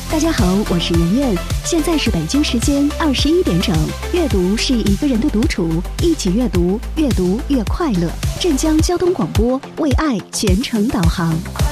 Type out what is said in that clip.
大家好，我是圆圆，现在是北京时间21点整。阅读是一个人的独处，一起阅读，越读越快乐。镇江交通广播为爱全程导航。